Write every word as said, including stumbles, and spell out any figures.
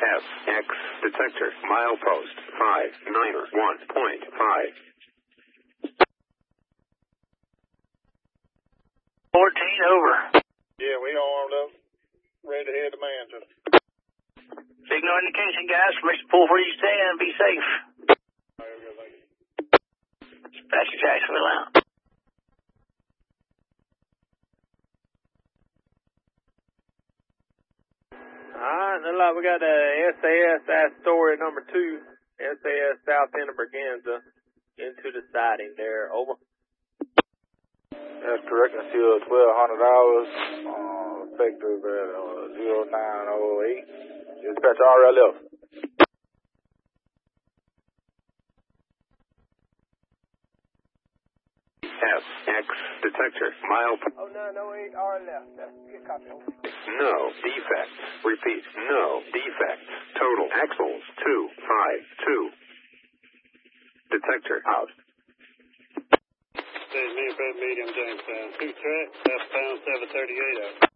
S X detector milepost five nine one point five. fourteen over. Yeah, we armed up, ready to head to Manchester. Signal indication, guys. Permission to pull where you stand. Be safe. All right, okay, thank you. Dispatcher Jacksonville out. Alright, look like we got the S A S Astoria number two, S A S south end of Berganza, into the siding there. Over. That's correct. Until twelve hundred hours, uh, effective at uh, zero nine oh eight. Dispatch R L F. S X detector mile. oh nine oh eight R L F. That's good copy. Over. No defect. Repeat. No defect. Total axles two five two. Detector out. This is me, Fred Medium, Jamestown. Two track, southbound seven thirty-eight out.